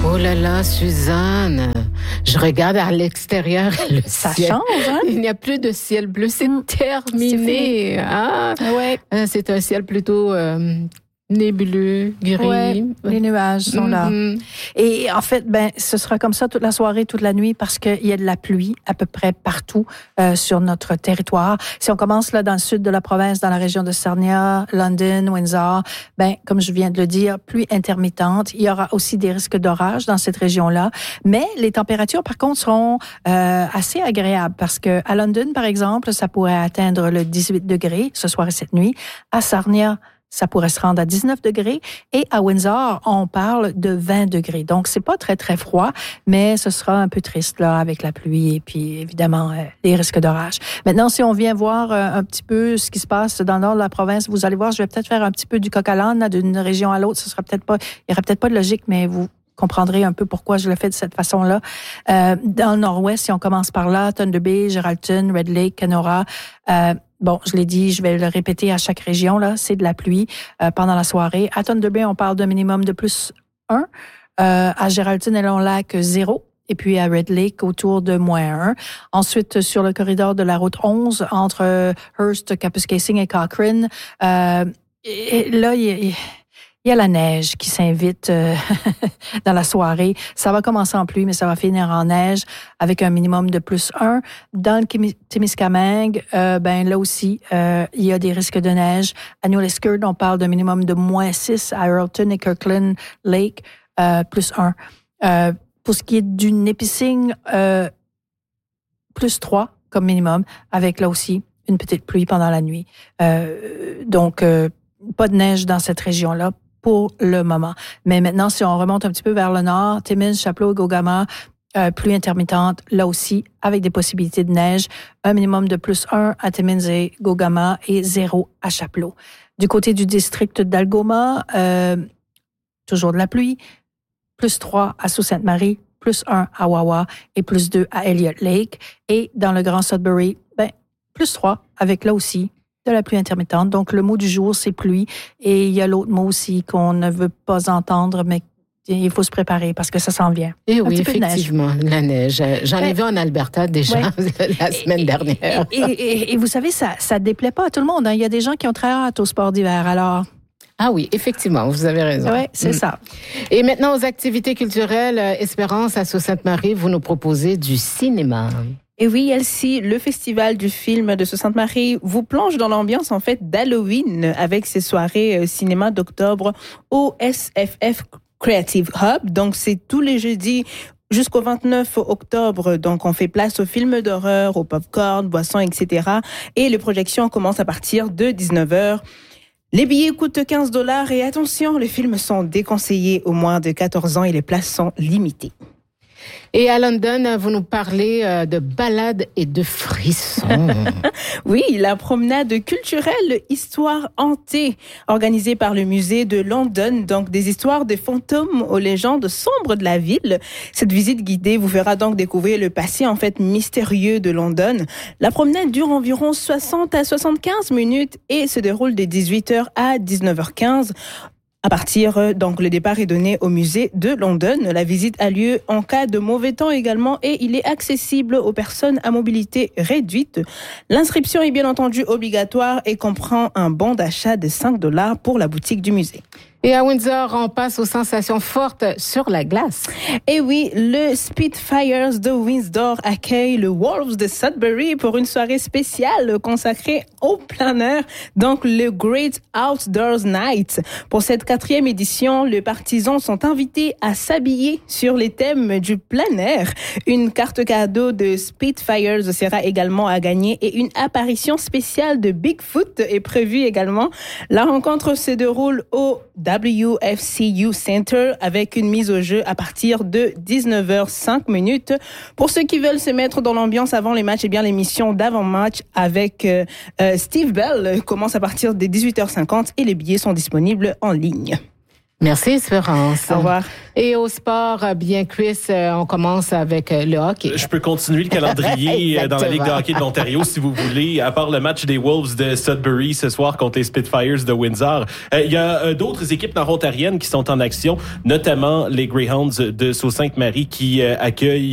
Oh là là, Suzanne, je regarde à l'extérieur le Ça ciel. change, hein? Il n'y a plus de ciel bleu, c'est terminé. C'est un ciel plutôt nébuleux, gris. Ouais, les nuages sont là. Et en fait, ce sera comme ça toute la soirée, toute la nuit, parce qu'il y a de la pluie à peu près partout sur notre territoire. Si on commence là dans le sud de la province, dans la région de Sarnia, London, Windsor, comme je viens de le dire, pluie intermittente. Il y aura aussi des risques d'orage dans cette région-là. Mais les températures, par contre, seront assez agréables, parce que à London, par exemple, ça pourrait atteindre le 18 degrés ce soir et cette nuit. À Sarnia, ça pourrait se rendre à 19 degrés. Et à Windsor, on parle de 20 degrés. Donc, c'est pas très, très froid, mais ce sera un peu triste, là, avec la pluie et puis, évidemment, les risques d'orage. Maintenant, si on vient voir un petit peu ce qui se passe dans le nord de la province, vous allez voir, je vais peut-être faire un petit peu du coq à l'âne, là, d'une région à l'autre. Il y aurait peut-être pas de logique, mais vous comprendrez un peu pourquoi je le fais de cette façon-là. Dans le nord-ouest, si on commence par là, Thunder Bay, Geraldton, Red Lake, Kenora, je l'ai dit, je vais le répéter à chaque région, là, c'est de la pluie pendant la soirée. À Thunder Bay, on parle d'un minimum de plus 1. À Geraldton et Long Lac, 0. Et puis à Red Lake, autour de -1. Ensuite, sur le corridor de la route 11, entre Hearst, Kapuskasing et Cochrane, et là, il y a la neige qui s'invite dans la soirée. Ça va commencer en pluie, mais ça va finir en neige avec un minimum de plus 1. Dans le Témiscamingue, là aussi, il y a des risques de neige. À New Liskeard, on parle d'un minimum de -6. À Earlton et Kirkland Lake, plus 1. Pour ce qui est du Nipissing, plus 3 comme minimum, avec là aussi une petite pluie pendant la nuit. Donc, pas de neige dans cette région-là pour le moment. Mais maintenant, si on remonte un petit peu vers le nord, Timmins, Chapleau et Gogama, pluie intermittente, là aussi, avec des possibilités de neige. Un minimum de plus 1 à Timmins et Gogama et 0 à Chapleau. Du côté du district d'Algoma, toujours de la pluie, plus 3 à Sault-Sainte-Marie, plus 1 à Wawa et plus 2 à Elliott Lake. Et dans le Grand Sudbury, plus 3 avec là aussi de la pluie intermittente. Donc, le mot du jour, c'est pluie. Et il y a l'autre mot aussi qu'on ne veut pas entendre, mais il faut se préparer parce que ça s'en vient. Et oui, effectivement, la neige. J'en ai vu en Alberta déjà la semaine dernière. Et vous savez, ça déplaît pas à tout le monde. Hein. Il y a des gens qui ont très hâte au sport d'hiver. Alors... Ah oui, effectivement, vous avez raison. Oui, c'est ça. Et maintenant, aux activités culturelles, Espérance à Sault-Sainte-Marie, vous nous proposez du cinéma. Et oui, Elsie, le festival du film de Sault-Sainte-Marie vous plonge dans l'ambiance en fait d'Halloween avec ses soirées cinéma d'octobre au SFF Creative Hub. Donc, c'est tous les jeudis jusqu'au 29 octobre. Donc, on fait place aux films d'horreur, aux pop-corn, boissons, etc. Et les projections commencent à partir de 19h. Les billets coûtent $15 et attention, les films sont déconseillés aux moins de 14 ans et les places sont limitées. Et à London, vous nous parlez de balades et de frissons. Oui, la promenade culturelle Histoire hantée, organisée par le musée de London. Donc, des histoires de fantômes aux légendes sombres de la ville. Cette visite guidée vous fera donc découvrir le passé, en fait, mystérieux de London. La promenade dure environ 60 à 75 minutes et se déroule de 18h à 19h15. À partir, donc, le départ est donné au musée de London. La visite a lieu en cas de mauvais temps également et il est accessible aux personnes à mobilité réduite. L'inscription est bien entendu obligatoire et comprend un bon d'achat de $5 pour la boutique du musée. Et à Windsor, on passe aux sensations fortes sur la glace. Et oui, le Spitfires de Windsor accueille le Wolves de Sudbury pour une soirée spéciale consacrée au plein air, donc le Great Outdoors Night. Pour cette 4e édition, les partisans sont invités à s'habiller sur les thèmes du plein air. Une carte cadeau de Spitfires sera également à gagner et une apparition spéciale de Bigfoot est prévue également. La rencontre se déroule au WFCU Center avec une mise au jeu à partir de 19h05. Pour ceux qui veulent se mettre dans l'ambiance avant les matchs, eh bien l'émission d'avant-match avec Steve Bell commence à partir de 18h50 et les billets sont disponibles en ligne. Merci, Espérance. Au revoir. Et au sport, bien, Chris, on commence avec le hockey. Je peux continuer le calendrier dans la Ligue de hockey de l'Ontario, si vous voulez. À part le match des Wolves de Sudbury ce soir contre les Spitfires de Windsor, il y a d'autres équipes nord-ontariennes qui sont en action, notamment les Greyhounds de Sault-Sainte-Marie qui accueillent